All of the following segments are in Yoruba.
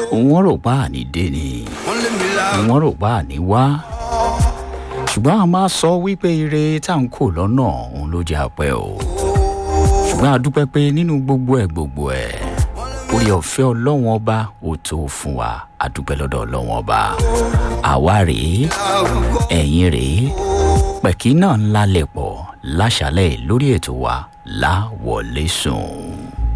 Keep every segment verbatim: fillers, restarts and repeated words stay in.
wọ́n rò pa àní dé ni wọ́n rò pa àní wá ṣùgbọ́n a máa sọ wípé ire tá à ń kó lọ́nà òun ló jẹ́ àpẹ́ o ṣùgbọ́n a dúpẹ́ pé nínú gbogbo ẹ̀ gbogbo ẹ̀ orí ọ̀fẹ́ ọlọ́wọ́n ọba ò tó fún wa a dúpẹ́ lọ́dọ̀ ọlọ́wọ́n ọba àwa rèé ẹ̀yin rèé pẹ̀kí náà ńlá lẹ̀ pọ̀ láṣálẹ̀ lórí ètò wa Láwọlé Sùn.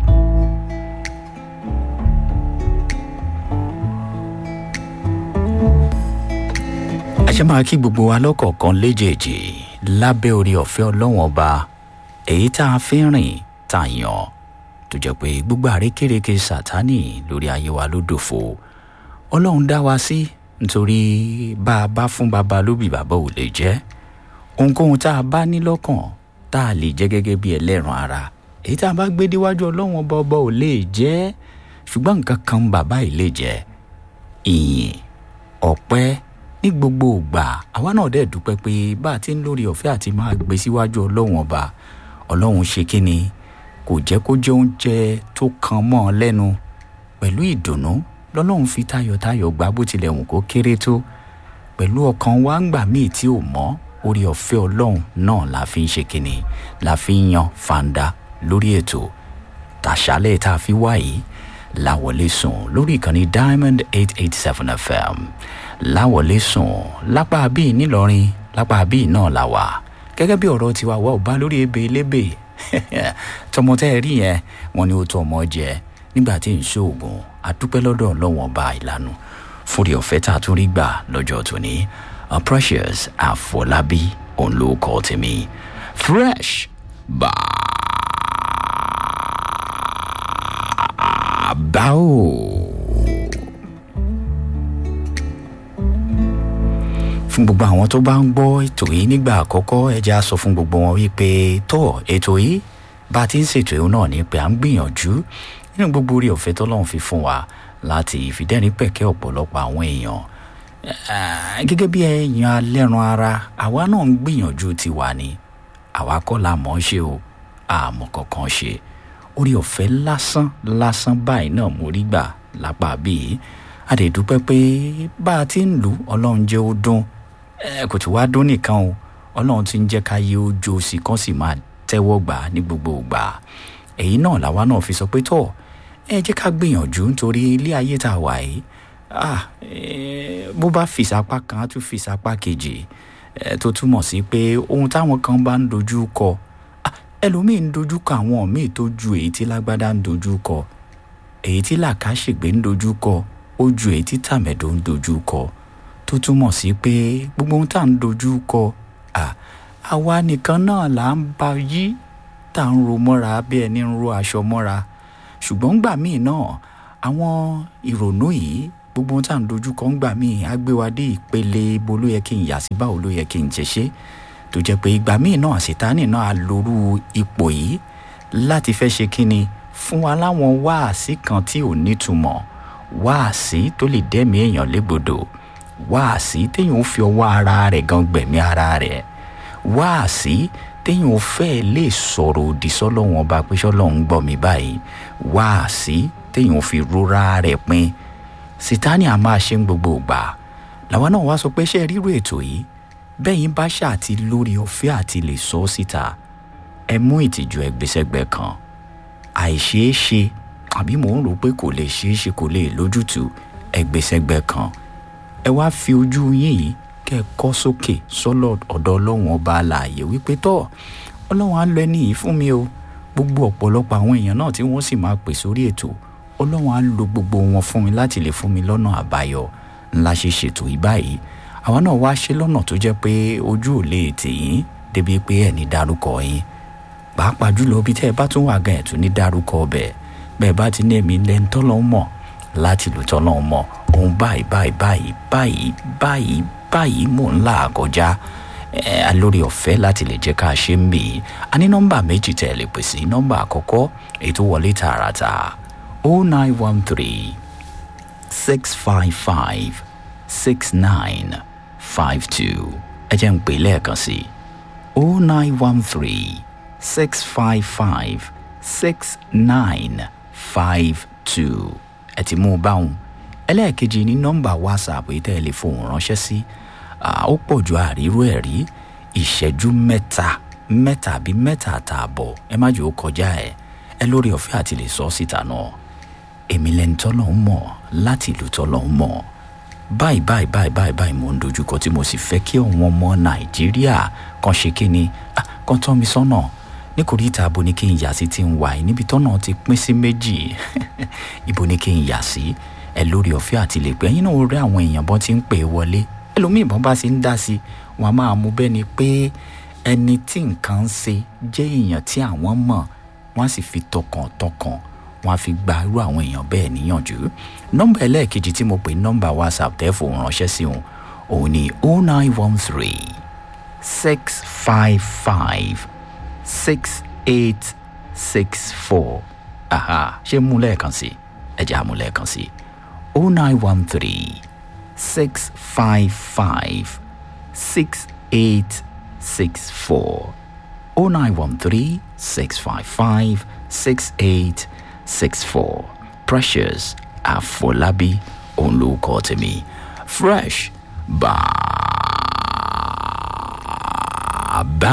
àṣẹ máa kí gbogbo wa lọ́kọ̀ọ̀kan léjèèjì lábẹ́ orí ọ̀fẹ́ ọlọ́wọ́n ọba èyí tá a fi ń rìn tá a yàn tó jẹ́ pé gbogbo àrékérekè sátánì lórí ayé wa ló dòfo ọlọ́run dá wa sí nítorí bá a bá fún baba lóbì bàbá ò lè jẹ́ ohunkóhun tá a bá ní lọ́kàn tá a lè jẹ́ gẹ́gẹ́ bí ẹlẹ́ran ara èyí tá a bá gbé déwájú ọlọ́run ọba ọba ò lè jẹ́ ṣùgbọ́n nǹkan kan bàbá yìí lè jẹ́ ìyìn ọpẹ́ ní gbogbo ìgbà àwa náà dẹ̀ dúpẹ́ pé bá a ti ń lórí ọ̀fẹ́ àti máa gbé síwájú ọlọ́run ọba ọlọ́run ṣe kí ni kò jẹ́ kó jẹ́ oúnjẹ tó kan mọ́ ọ lẹ́nu pẹ̀lú ìdùnnú lọ́lọ́run fi tayọ̀tayọ̀ gbà bó tilẹ̀ wù kó kéré tó pẹ̀lú ọkàn wa ń gbà míì tí ò mọ́ orí ọ̀fẹ́ ọlọ́run náà la fi ń ṣe kí ni la fi ń yan fanda lórí ètò tàṣálẹ̀ tá a fi wá yìí Láwọlé Sùn lórí ìkànnì Diamond eight eight seven F M Láwọlé Sùn lápá bíi nílọrin lápá bíi náà la wà gẹ́gẹ́ bí ọ̀rọ̀ tiwa wà ó bá lórí ebe elébè tọmọ tẹ́ ẹ rí yẹn wọn ni ó tó ọmọ jẹ nígbà tí ń ṣoògùn àdúpẹ́ lọ́dọ̀ ọlọ́wọ́n bá ìlànà fúri ọ̀fẹ́ tá a tún rí gbà lọ́jọ́ tóní Precious Àfọlábí òun ló kọ́ tèmi fresh bàbá o. fún gbogbo àwọn tó bá ń gbọ́ ètò yìí nígbà àkọ́kọ́ ẹ jẹ́ á sọ fún gbogbo wọn wípé tó ètò yìí bá a ti ń ṣètò ìhun náà ni pé à ń gbìyànjú nínú gbogbo orí ọ̀fẹ́ tọ́lọ́run fi fún wa láti ìfìdẹ́rìn pẹ̀kẹ́ ọ̀pọ̀lọpọ̀ àwọn èèyàn gẹ́gẹ́ bí ẹ̀yàn alẹ́ran ara àwa náà ń gbìyànjú tiwa ni àwa kọ́ la mọ̀ ọ́ ṣe o àmọ́ kankan ṣe orí ọ̀fẹ́ lásán lásán báyìí náà mo rí gbà lápá bíi àdèdúpẹ́ pé bá a ti ń lù ọlọ́run jẹ́ ó dún kò tí wàá dún nìkan o ọlọ́run ti ń jẹ́ ká yé ojú sí kan sì máa tẹ́wọ́ gbà ní gbogbo ìgbà èyí náà làwa náà fi sọ pé tọ́ ẹ jẹ́ ká gbìyànjú nítorí ilé ayé tá a wà yìí bó bá fìsapá kan á tún fìsapá kejì tó túmọ̀ sí pé ohun táwọn kan bá ń dojú kọ ẹlòmíì ń dojú kọ àwọn míì tó ju èyí tí lágbádá ń dojú kọ èyí tí làkàṣègbè ń dojú kọ ó ju èyí tí tàmẹ̀dò ń dojú kọ tó túmọ̀ sí pé gbogbo ohun tá à ń dojú kọ àwa nìkan náà là ń bá yí tá à ń ro mọ́ra bí ẹni ń ro aṣọ mọ́ra ṣùgbọ́n gbà míì náà àwọn ìrònú yìí gbogbo ohun tá à ń dojú kọ ń gbà míì á gbé wa dé ìpele ibo ló yẹ kí n yà sí báwo ló yẹ kí n jẹ ṣe tó jẹ́ pé ìgbà míì náà Sítánì náà á lórú ipò yìí láti fẹ́ ṣe kíni fún wa láwọn wáàsí kan tí ò nítumọ̀ wáàsí tó lè dẹ́mi èèyàn légbodò wáàsí téèyàn ó fi ọwọ́ ara rẹ̀ gan gbẹ̀mí ara rẹ̀ wáàsí téèyàn ó fẹ́ lè sọ̀rọ̀ òdì sọ́lọ́wọ́n ọba pé sọ́lọ́wọ́n ń gbọ́ mi báyìí wáàsí téèyàn ó fi rora rẹ̀ pin Sítánì a máa ṣe ń gbogbo ìgbà làwọn náà wá sọ pé ṣe ríru ètò yìí bẹ́yìn bá ṣáàtì lórí ọ̀fẹ́ àti lè sọ ọ́ síta ẹ mú ìtìjú ẹgbẹ́sẹ̀gbẹ́ kan àìṣeéṣe àbí mò ń rò pé kò lè ṣeéṣe kò lè lójútùú ẹgbẹ́sẹ̀gbẹ́ kan ẹ wá fi ojú yín yìí kẹ́ ẹ kọ́ sókè sọ́lọ́ ọ̀dọ̀ ọlọ́run ọba alààyè wípé tọ́ ọlọ́run á lọ ẹni yìí fún mi o gbogbo ọ̀pọ̀lọpọ̀ àwọn èèyàn náà tí wọ́n sì máa pè sórí ètò ọlọ́run á lo gbogbo wọn fún mi láti lè fún mi lọ́nà àbáyọ ńlá ṣe ṣètò yìí báyìí àwọn náà wá ṣe lọ́nà tó jẹ́ pé ojú ò lè tì yín débi pé ẹ̀ ní dárúkọ yín pàápàá jùlọ bí tẹ́ ẹ bá tún wà gan ẹ̀ tún ní dárúkọ ọbẹ̀ bẹ́ẹ̀ bá ti ní ẹ̀mí lẹ́ni tọ́lọ́ mọ̀ láti lò tọ́lọ́ mọ̀ òun báyìí báyìí báyìí báyìí báyìí báyìí mò ń là kọjá ẹ lórí ọ̀fẹ́ láti lè jẹ́ ká ṣe ń mì í a ní nọ́mbà méjì tẹ́ ẹ lè pè sí nọ́mbà àkọ́kọ́ èyí tó wọlé tààràtà oh nine one three six five five six nine five two ẹ jẹ́ ń pè lẹ́ẹ̀kan sí oh nine one three six five five six nine five two ẹ ti mú un báwọn ẹlẹ́ẹ̀kejì ní nọ́mbà whatsapp yìí tẹ́ ẹ lè fohùn ránṣẹ́ sí ó pọ̀ ju àríró ẹ̀ rí ìṣẹ́jú mẹ́ta mẹ́ta àbí mẹ́ta àtààbọ̀ ẹ má jẹ́ ó kọjá ẹ̀ ẹ lórí ọ̀fẹ́ àti lè sọ síta náà èmi lẹ́ni tọ́lọ́hún mọ̀ láti ìlú tọ́lọ́hún mọ̀ báyìí báyìí báyìí báyìí báyìí mò ń dojúkọ tí mo sì fẹ́ kí àwọn ọmọ nàìjíríà kan ṣe kí ni kan tọ́ mi sọ́nà nítorí ìta abo ní kí n yà sí ti ń wà yìí níbi tọ́nà ti pín sí méjì ibo ní kí n yà sí ẹ lórí ọ̀fẹ́ àti lè pẹ́ yín náà rí àwọn èèyàn bọ́n ti ń pè é wọlé ẹlòmíì bọ́n bá sì ń dá sí wọn a máa mú bẹ́ẹ̀ ni pé ẹni tí nǹkan ń ṣe jẹ́ èèyàn tí àwọn mọ̀ wọ́n á sì fi tọkàntọkàn wọ́n á fi gba irú àwọn èèyàn bẹ́ẹ̀ níyànjú nọ́mbà ẹlẹ́ẹ̀kejì tí mo pè nọ́mbà whatsapp tẹ́fò ránṣẹ́ sí òun òun ni oh nine one three six five five six eight six four aha ṣé mú lẹ́ẹ̀kan sí ẹ jẹ́ àmú lẹ́ẹ̀kan sí oh nine one three six five five six eight six four oh nine one three six five five six eight six four Precious Afolabi òun ló kọ́ tèmi fresh bàbá.